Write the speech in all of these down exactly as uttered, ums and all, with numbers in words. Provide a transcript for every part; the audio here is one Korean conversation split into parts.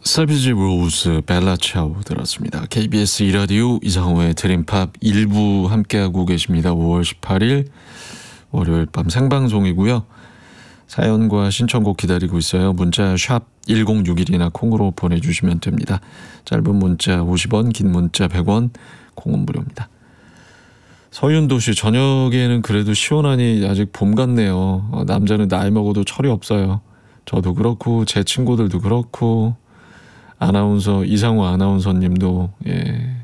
사비지 로즈 벨라 차오 들었습니다. 케이비에스 이 라디오 이상호의 드림팝 일부 함께하고 계십니다. 오월 십팔일 월요일 밤 생방송이고요. 사연과 신청곡 기다리고 있어요. 문자 샵 일공육일이나 콩으로 보내주시면 됩니다. 짧은 문자 오십 원, 긴 문자 백 원, 콩은 무료입니다. 서윤도 씨, 저녁에는 그래도 시원하니 아직 봄 같네요. 어, 남자는 나이 먹어도 철이 없어요. 저도 그렇고 제 친구들도 그렇고 아나운서 이상호 아나운서님도 예.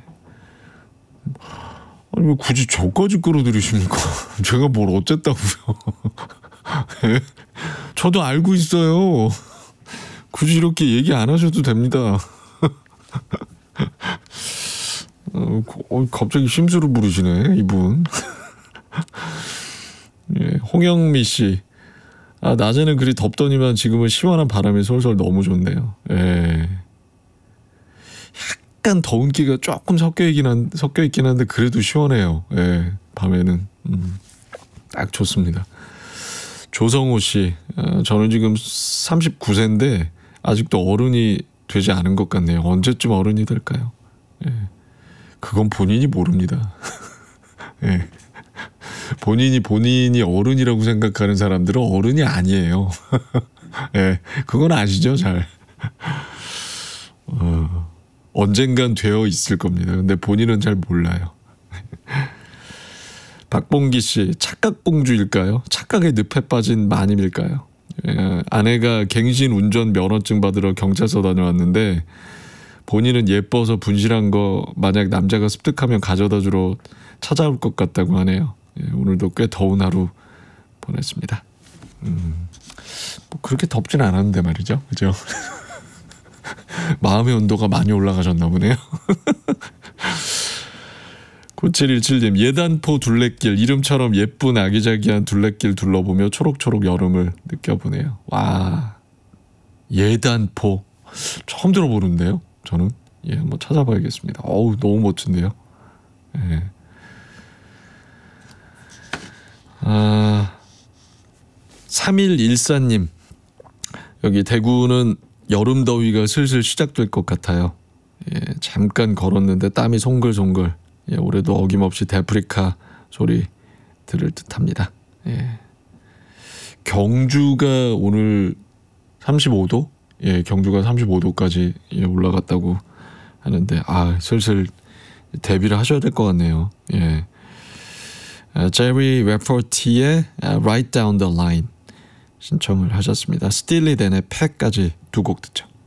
아니 왜 굳이 저까지 끌어들이십니까? 제가 뭘 어쨌다고요? 예? 저도 알고 있어요. 굳이 이렇게 얘기 안 하셔도 됩니다. 어, 갑자기 심수를 부르시네 이분. 예, 홍영미 씨, 아 낮에는 그리 덥더니만 지금은 시원한 바람이 솔솔 너무 좋네요. 예. 약간 더운 기가 조금 섞여 있긴 한 섞여 있긴 한데 그래도 시원해요. 예, 밤에는 음, 딱 좋습니다. 조성호 씨, 어, 저는 지금 삼십구 세인데 아직도 어른이 되지 않은 것 같네요. 언제쯤 어른이 될까요? 예. 그건 본인이 모릅니다. 예. 본인이 본인이 어른이라고 생각하는 사람들은 어른이 아니에요. 예. 그건 아시죠, 잘. 어, 언젠간 되어 있을 겁니다. 근데 본인은 잘 몰라요. 박봉기 씨, 착각공주일까요? 착각의 늪에 빠진 마님일까요? 예, 아내가 갱신 운전 면허증 받으러 경찰서 다녀왔는데 본인은 예뻐서 분실한 거 만약 남자가 습득하면 가져다 주러 찾아올 것 같다고 하네요. 예, 오늘도 꽤 더운 하루 보냈습니다. 음, 뭐 그렇게 덥진 않았는데 말이죠. 그죠? 마음의 온도가 많이 올라가셨나 보네요. 구칠일칠님, 예단포 둘레길, 이름처럼 예쁜 아기자기한 둘레길 둘러보며 초록초록 여름을 느껴보네요. 와, 예단포 처음 들어보는데요. 저는 예 한번 찾아봐야겠습니다. 어우 너무 멋진데요. 예. 아, 삼일일사님, 여기 대구는 여름 더위가 슬슬 시작될 것 같아요. 예, 잠깐 걸었는데 땀이 송글송글. 예, 올해도 어김없이 데프리카 소리 들을 듯합니다. 예. 경주가 오늘 삼십오 도? 예, 경주가 삼십오 도까지 예, 올라갔다고 하는데 아 슬슬 데뷔를 하셔야 될 것 같네요. 예. 아, 제리 웨퍼티의 Right Down the Line 신청을 하셨습니다. 스틸리 댄의 팩까지 두 곡 듣죠.